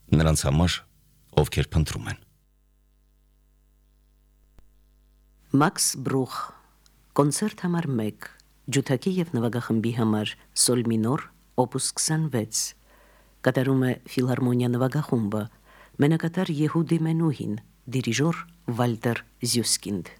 նրանց համար, ովքեր փնտրում են։ Մաքս Բրուխ, կոնցերտ համար 1, ջութակի և նվագախմբի համար սոլ մինոր, օպուս 26, կատարում է ֆիլհարմոնիա նվագախումբը, մենակատար Եհուդի Մենուհին, դիրիժոր Վալտեր Զյուսկինդ։